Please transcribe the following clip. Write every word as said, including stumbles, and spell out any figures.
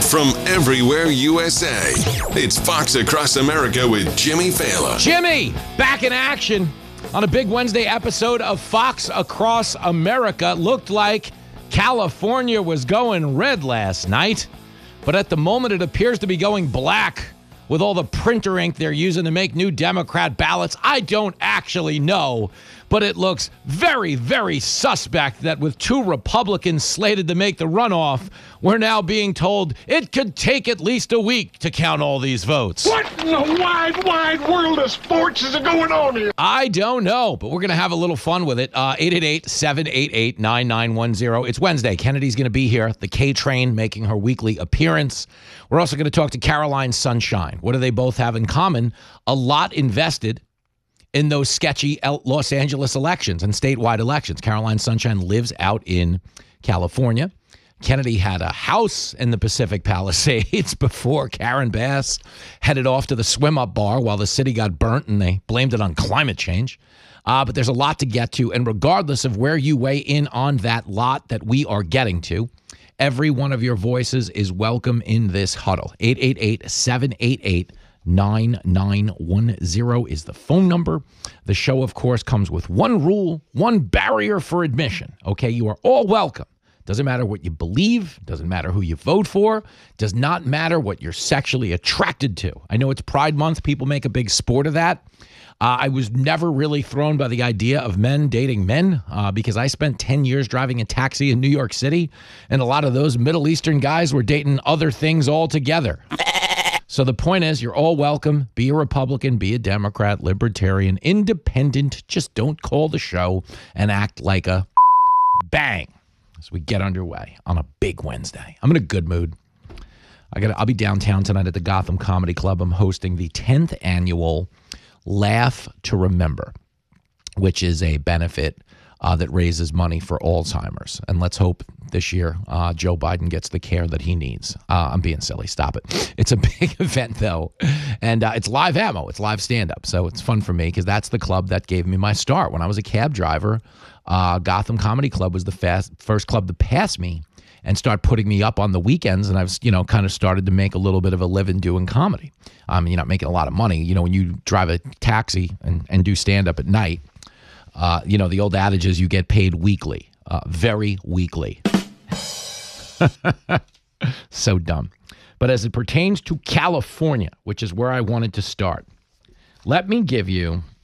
from everywhere U S A. It's Fox Across America with Jimmy Failla. Jimmy, back in action on a big Wednesday episode of Fox Across America. Looked like California was going red last night, but at the moment it appears to be going black with all the printer ink they're using to make new Democrat ballots. I don't actually know, but it looks very, very suspect that with two Republicans slated to make the runoff, we're now being told it could take at least a week to count all these votes. What in the wide, wide world of sports is going on here? I don't know, but we're going to have a little fun with it. Uh, eight eight eight, seven eight eight, nine nine one zero. It's Wednesday. Kennedy's going to be here. The K-Train making her weekly appearance. We're also going to talk to Caroline Sunshine. What do they both have in common? A lot invested in those sketchy Los Angeles elections and statewide elections. Caroline Sunshine lives out in California. Kennedy had a house in the Pacific Palisades before Karen Bass headed off to the swim-up bar while the city got burnt and they blamed it on climate change. Uh, but there's a lot to get to, and regardless of where you weigh in on that lot that we are getting to, every one of your voices is welcome in this huddle. eight eight eight, seven eight eight, nine nine one zero is the phone number. The show, of course, comes with one rule, one barrier for admission. Okay, you are all welcome. Doesn't matter what you believe, doesn't matter who you vote for, does not matter what you're sexually attracted to. I know it's Pride Month. People make a big sport of that. Uh, I was never really thrown by the idea of men dating men uh, because I spent ten years driving a taxi in New York City, and a lot of those Middle Eastern guys were dating other things altogether. So the point is, you're all welcome. Be a Republican, be a Democrat, Libertarian, Independent. Just don't call the show and act like a bang as we get underway on a big Wednesday. I'm in a good mood. I got. I'll be downtown tonight at the Gotham Comedy Club. I'm hosting the tenth annual Laugh to Remember, which is a benefit uh, that raises money for Alzheimer's. And let's hope this year uh, Joe Biden gets the care that he needs. Uh, I'm being silly. Stop it. It's a big event, though. And uh, it's live ammo. It's live stand-up. So it's fun for me because that's the club that gave me my start. When I was a cab driver, uh, Gotham Comedy Club was the fast, first club to pass me and start putting me up on the weekends. And I've, you know, kind of started to make a little bit of a living doing comedy. Um, you're not making a lot of money. You know, when you drive a taxi and, and do stand-up at night, uh, you know, the old adage is you get paid weekly, uh, very weekly. So dumb. But as it pertains to California, which is where I wanted to start, let me give you